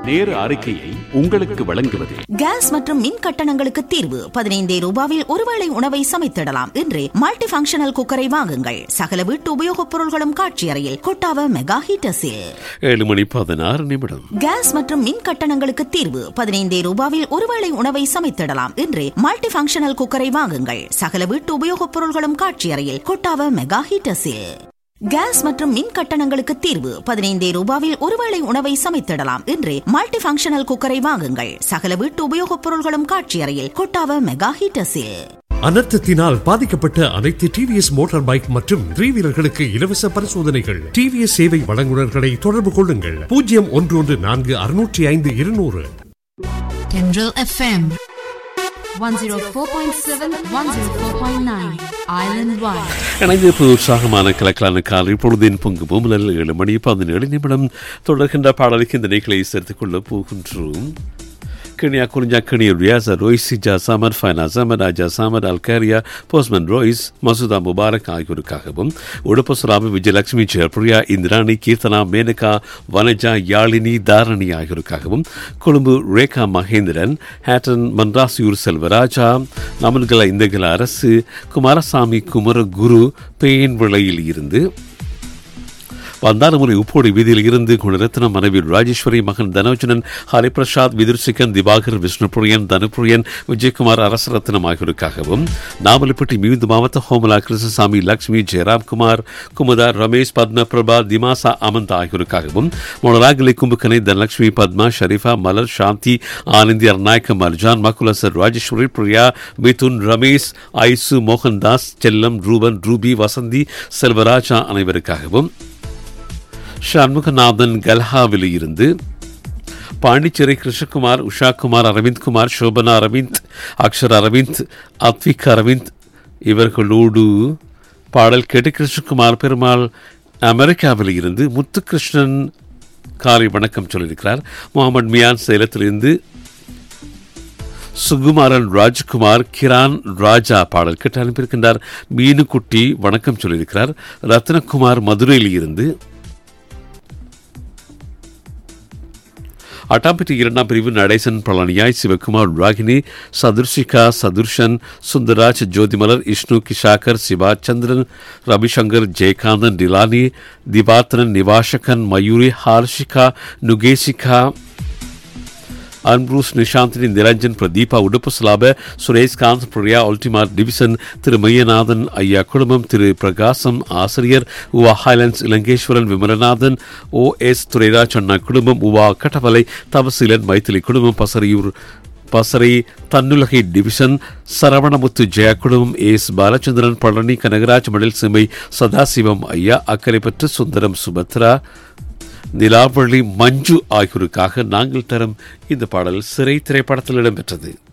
நேர அறிக்கையை உங்களுக்கு வழங்குவது கேஸ் மற்றும் மின் கட்டணங்களுக்கு தீர்வு. 15 ரூபாவில் ஒருவேளை உணவை சமைத்திடலாம். இன்றே மல்டி பங்கஷனல் குக்கரை வாங்குங்கள். சகல வீட்டு உபயோகப் பொருள்களும் காட்சி அறையில். கொட்டாவ மெகா ஹீட்டர்ஸில் 7:16. கேஸ் மற்றும் மின் கட்டணங்களுக்கு தீர்வு. 15 ரூபாவில் ஒருவேளை உணவை சமைத்திடலாம். இன்றே மல்டி பங்கஷனல் குக்கரை வாங்குங்கள். சகல வீட்டு உபயோகப் பொருள்களும் காட்சி அறையில். கொட்டாவ மெகா ஹீட்டர்ஸில் கேஸ் மற்றும் மின் கட்டணங்களுக்கு தீர்வு. 15 ரூபாவில் ஒருவேளை உணவை சமைத்திடலாம். இன்றே மல்டி பங்கஷனல் குக்கரை வாங்குங்கள். சகல வீட்டு உபயோகப் பொருள்களும் காட்சி அறையில். கொட்டாவ மெகா ஹீட்டர்ஸில் அனர்த்தத்தினால் பாதிக்கப்பட்ட அனைத்து டிவிஎஸ் மோட்டார் பைக் மற்றும் 3 வீலர்களுக்கு இலவச பரிசோதனைகள். டிவிஎஸ் சேவை வழங்குநர்களை தொடர்பு கொள்ளுங்கள். 011605 Tendril FM 104.7 104.9 Island Wide. இணைந்து உற்சாகமான கலக்கலான காலை பொழுதின் பொங்கு பூமலல் 7:17 தொடர்கின்ற பாடலுக்கு இந்த நிகழ்ச்சியை சேர்த்துக் கொள்ளப் போகின்றோம். Kenya Kurnya Kenya Riaza Royce Sija Samad Faina Samad Aja Samad Alkaria Postman Royce Masuda Mubarak ஆகியோருக்காகவும் உடுப்பசுராமி Vijayalakshmi Jayapriya Indrani Keerthana Maneka Vanaja Yazhini Dharani ஆகியோருக்காகவும் Colombo Rekha Mahendran Hatton மன்ராசியூர் Selvaraja நமன்கல இந்தகல அரசு குமாரசாமி குமரகுரு பேயன் விளையில் இருந்து வந்தானமுறை உப்போடி வீதியில் இருந்து குணரத்னம் மனைவி ராஜேஸ்வரி மகன் தனோஜனன் ஹரிபிரசாத் விதுர்சிகன் திவாகர் விஷ்ணுபுரியன் தனுபுரியன் விஜயகுமார் அரசரத்னம் ஆகியோருக்காகவும் நாவலப்பட்டி மிகுந்து மாவட்ட ஹோமலா கிருஷ்ணசாமி லட்சுமி ஜெயராம்குமார் குமுதார் ரமேஷ் பத்ம பிரபா திமாசா அமந்த் ஆகியோருக்காகவும் மொனராகலை கும்புக்கனை தனலட்சுமி பத்மா ஷரீஃபா மலர் சாந்தி ஆனந்தி அர்நாயக்கம் அர்ஜான் மக்குலசர் ராஜேஸ்வரி பிரியா மிதுன் ரமேஷ் ஐசு மோகன்தாஸ் செல்லம் ரூபன் ரூபி வசந்தி செல்வராஜா அனைவருக்காகவும் ஷண்முகநாதன் கல்ஹாவில் இருந்து பாண்டிச்சேரி கிருஷ்ணகுமார் உஷாகுமார் அரவிந்த்குமார் சோபனா அரவிந்த் அக்ஷர் அரவிந்த் அத்விக் அரவிந்த் இவர்களோடு பாடல் கேட்டு கிருஷ்ணகுமார் பெருமாள் அமெரிக்காவில் இருந்து முத்துகிருஷ்ணன் காலை வணக்கம் சொல்லியிருக்கிறார். முகமது மியான் சேலத்திலிருந்து சுகுமாரன் ராஜ்குமார் கிரான் ராஜா பாடல் கேட்டு அனுப்பியிருக்கின்றார். மீனுக்குட்டி வணக்கம் சொல்லியிருக்கிறார். ரத்னகுமார் மதுரையில் இருந்து அட்டாம்பட்டி 2ஆம் பிரிவு நடேசன் பழனியாய் சிவகுமார் ராகினி சதுர்ஷிகா சதுர்ஷன் சுந்தராஜ் ஜோதிமலர் இஷ்ணு கிஷாகர் சிவா சந்திரன் ரவிசங்கர் ஜெயகாந்தன் டிலானி திவாத்தனன் நிவாஷகன் மயூரி ஹார்ஷிகா நுகேஷிகா அன்பரூஸ் நிஷாந்தினி நிரஞ்சன் பிரதீபா உடுப்புஸ்லாப சுரேஷ்காந்த் பிரியா ஆல்டிமார் டிவிசன் திரு மையநாதன் ஐயா குடும்பம் திரு பிரகாசம் ஆசிரியர் உவா ஹைலண்ட்ஸ் இலங்கேஸ்வரன் விமலநாதன் OS துரைராஜ் அண்ணா குடும்பம் உவா கட்டவலை தவசீலன் மைத்திலி குடும்பம் பசறை தன்னுலகை டிவிஷன் சரவணமுத்து ஜெயா குடும்பம் எஸ் பாலச்சந்திரன் பழனி கனகராஜ் மடல் சிமை சதாசிவம் ஐயா அக்கரைப்பற்று சுந்தரம் சுபத்ரா நிலாவளி மஞ்சு ஆகியோருக்காக நாங்கள் தரும் இந்த பாடல் சிறை திரைப்படத்தில் இடம்பெற்றது.